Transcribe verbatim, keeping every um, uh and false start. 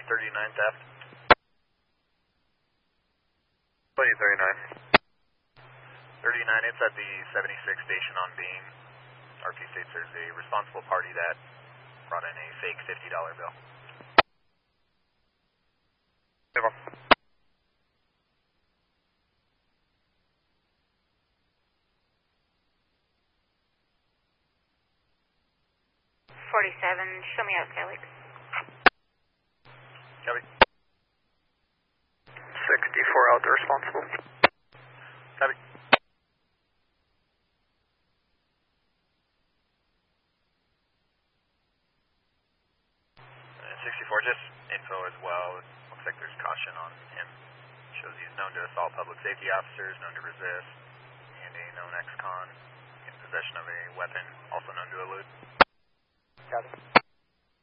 thirty-nine theft. Plate thirty-nine. thirty-nine, it's at the seventy-six station on Beam. R P states there's a responsible party that brought in a fake fifty dollar bill. forty-seven, show me out, Felix. Copy. sixty-four out there responsible. Copy. Uh, sixty-four, just info as well. Looks like there's caution on him. Shows he's known to assault public safety officers, known to resist, and a known ex-con in possession of a weapon, also known to elude. Got it.